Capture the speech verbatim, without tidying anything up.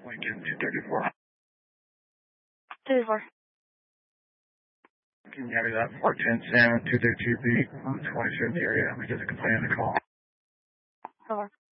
Lincoln two thirty-four. two thirty-four. Can you copy that? four ten Salmon two thirty-two B, twenty-two in the area. We just completed the call. Over.